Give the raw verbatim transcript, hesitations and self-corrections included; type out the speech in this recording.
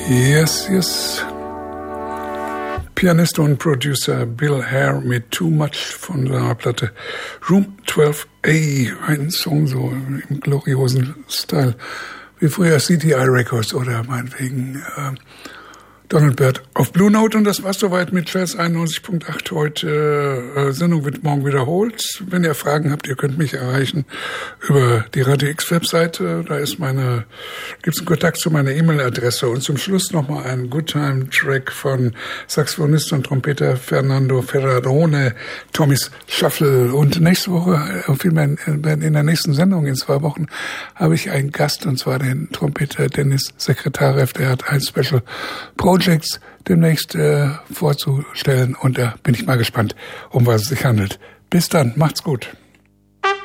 Yes, yes. Pianist und Producer Bill Hare mit Too Much von seiner Platte Room zwölf A. Ein Song so im gloriosen Style wie früher C T I Records oder meinetwegen äh, Donald Byrd auf Blue Note. Und das war's soweit mit Jazz einundneunzig Komma acht heute. Äh, Sendung wird morgen wiederholt. Wenn ihr Fragen habt, ihr könnt mich erreichen über die Radio X Webseite. Da ist meine, gibt's einen Kontakt zu meiner E-Mail-Adresse. Und zum Schluss nochmal ein Good Time Track von Saxophonist und Trompeter Fernando Ferrarone, Tommy's Shuffle. Und nächste Woche, vielmehr in der nächsten Sendung in zwei Wochen, habe ich einen Gast, und zwar den Trompeter Dennis Sekretarev. Der hat ein Special Projects demnächst äh, vorzustellen, und da bin ich mal gespannt, um was es sich handelt. Bis dann, macht's gut.